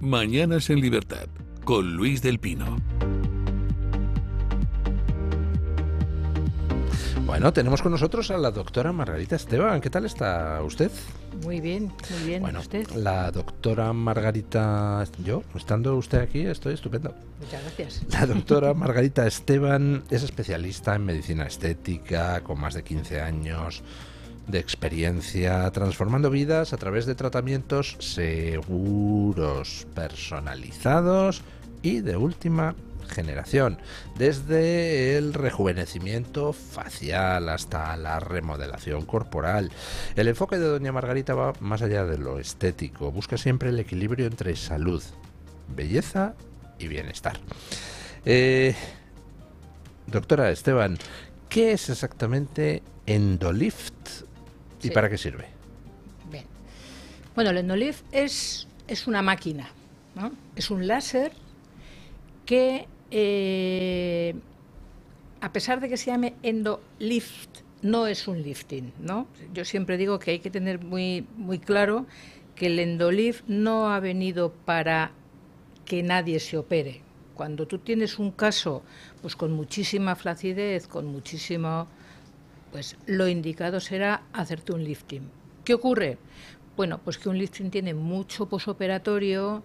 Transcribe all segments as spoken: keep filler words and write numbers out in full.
Mañanas en Libertad, con Luis del Pino. Bueno, tenemos con nosotros a la doctora Margarita Esteban. ¿Qué tal está usted? Muy bien, muy bien. Bueno, ¿Usted? La doctora Margarita... Yo, estando usted aquí, estoy estupendo. Muchas gracias. La doctora Margarita Esteban es especialista en medicina estética, con más de quince años de experiencia, transformando vidas a través de tratamientos seguros, personalizados y de última generación, desde el rejuvenecimiento facial hasta la remodelación corporal. El enfoque de doña Margarita va más allá de lo estético, busca siempre el equilibrio entre salud, belleza y bienestar. Eh, doctora Esteban, ¿qué es exactamente Endolift y Sí. para qué sirve? Bien. Bueno, el Endolift es, es una máquina, ¿no? Es un láser que, eh, a pesar de que se llame Endolift, no es un lifting, ¿no? Yo siempre digo que hay que tener muy, muy claro que el Endolift no ha venido para que nadie se opere. Cuando tú tienes un caso pues con muchísima flacidez, con muchísimo, pues lo indicado será hacerte un lifting. ¿Qué ocurre? Bueno, pues que un lifting tiene mucho posoperatorio,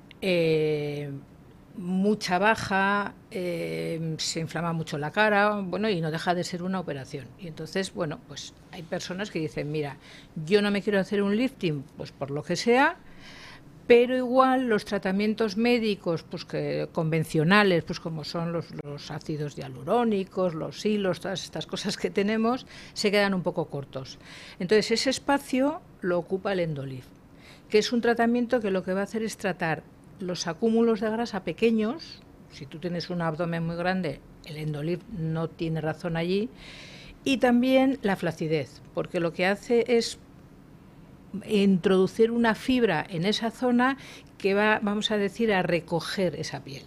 eh, mucha baja, eh, se inflama mucho la cara, bueno, y no deja de ser una operación. Y entonces, bueno, pues hay personas que dicen, mira, yo no me quiero hacer un lifting, pues por lo que sea, pero igual los tratamientos médicos pues que convencionales, pues como son los, los ácidos hialurónicos, los hilos, todas estas cosas que tenemos, se quedan un poco cortos. Entonces ese espacio lo ocupa el Endolift, que es un tratamiento que lo que va a hacer es tratar los acúmulos de grasa pequeños. Si tú tienes un abdomen muy grande, el Endolift no tiene razón allí, y también la flacidez, porque lo que hace es introducir una fibra en esa zona que va, vamos a decir, a recoger esa piel.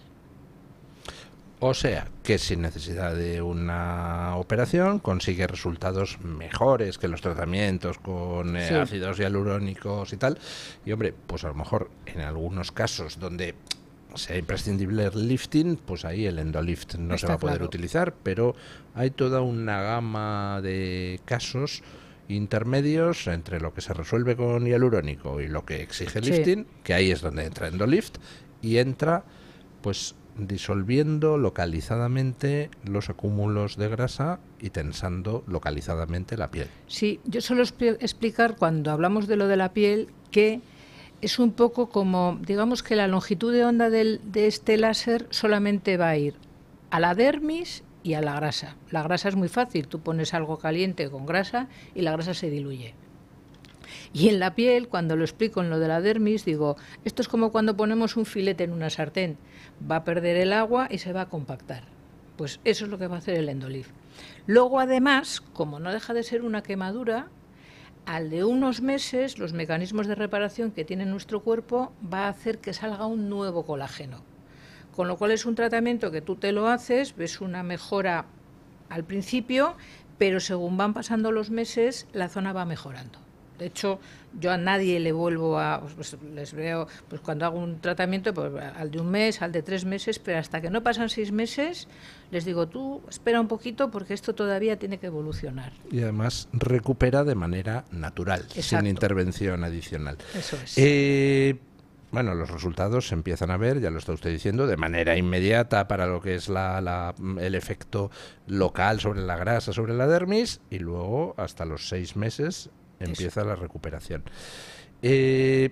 O sea, que sin necesidad de una operación consigue resultados mejores que los tratamientos con eh, Sí. ácidos hialurónicos y tal. Y hombre, pues a lo mejor en algunos casos donde sea imprescindible el lifting, pues ahí el Endolift no Está se va a poder claro. utilizar, pero hay toda una gama de casos intermedios entre lo que se resuelve con hialurónico y lo que exige Sí. lifting, que ahí es donde entra Endolift y entra pues disolviendo localizadamente los acúmulos de grasa y tensando localizadamente la piel. Sí, yo suelo expli- explicar cuando hablamos de lo de la piel que es un poco como, digamos que la longitud de onda del, de este láser solamente va a ir a la dermis y a la grasa. La grasa es muy fácil, tú pones algo caliente con grasa y la grasa se diluye. Y en la piel, cuando lo explico en lo de la dermis, digo, esto es como cuando ponemos un filete en una sartén, va a perder el agua y se va a compactar. Pues eso es lo que va a hacer el Endolift. Luego, además, como no deja de ser una quemadura, al de unos meses, los mecanismos de reparación que tiene nuestro cuerpo va a hacer que salga un nuevo colágeno. Con lo cual es un tratamiento que tú te lo haces, ves una mejora al principio, pero según van pasando los meses, la zona va mejorando. De hecho, yo a nadie le vuelvo a... Pues, les veo, pues cuando hago un tratamiento, pues al de un mes, al de tres meses, pero hasta que no pasan seis meses, les digo, tú espera un poquito porque esto todavía tiene que evolucionar. Y además recupera de manera natural, Exacto. sin intervención adicional. Eso es. Eh, bueno, los resultados se empiezan a ver, ya lo está usted diciendo, de manera inmediata para lo que es la, la, el efecto local sobre la grasa, sobre la dermis, y luego hasta los seis meses empieza Eso. la recuperación. Eh,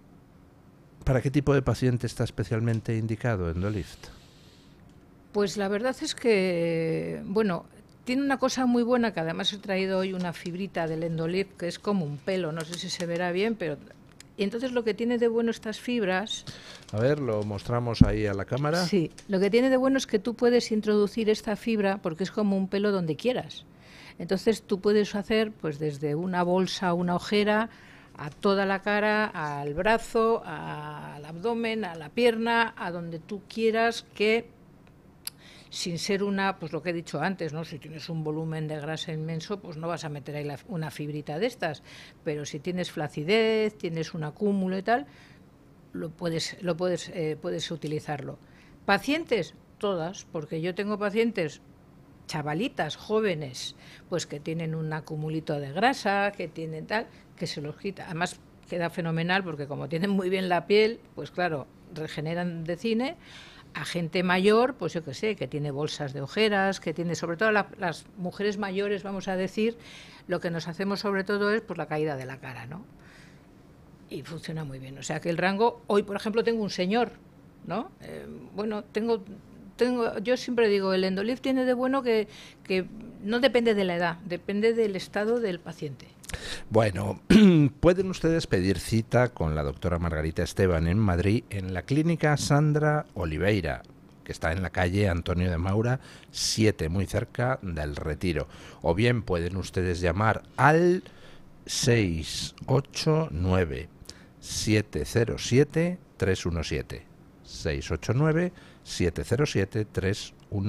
¿Para qué tipo de paciente está especialmente indicado Endolift? Pues la verdad es que, bueno, tiene una cosa muy buena, que además he traído hoy una fibrita del Endolift, que es como un pelo, no sé si se verá bien, pero... Y entonces lo que tiene de bueno estas fibras... A ver, lo mostramos ahí a la cámara. Sí, lo que tiene de bueno es que tú puedes introducir esta fibra, porque es como un pelo donde quieras. Entonces tú puedes hacer pues desde una bolsa, una ojera, a toda la cara, al brazo, al abdomen, a la pierna, a donde tú quieras, que sin ser una, pues lo que he dicho antes, ¿no? Si tienes un volumen de grasa inmenso, pues no vas a meter ahí la, una fibrita de estas, pero si tienes flacidez, tienes un acúmulo y tal, lo puedes, lo puedes, eh, puedes utilizarlo. Pacientes, todas, porque yo tengo pacientes chavalitas, jóvenes, pues que tienen un acumulito de grasa, que tienen tal, que se los quita. Además queda fenomenal porque como tienen muy bien la piel, pues claro, regeneran de cine. A gente mayor, pues yo qué sé, que tiene bolsas de ojeras, que tiene, sobre todo la, las mujeres mayores, vamos a decir, lo que nos hacemos sobre todo es pues la caída de la cara, ¿no? Y funciona muy bien. O sea que el rango, hoy por ejemplo tengo un señor, ¿no? Eh, bueno, tengo... Tengo, yo siempre digo, el Endolift tiene de bueno que, que no depende de la edad, depende del estado del paciente. Bueno, pueden ustedes pedir cita con la doctora Margarita Esteban en Madrid, en la clínica Sandra Oliveira, que está en la calle Antonio de Maura siete, muy cerca del Retiro. O bien pueden ustedes llamar al seis ocho nueve, siete cero siete, tres uno siete. seis ocho nueve, siete cero siete, tres uno siete.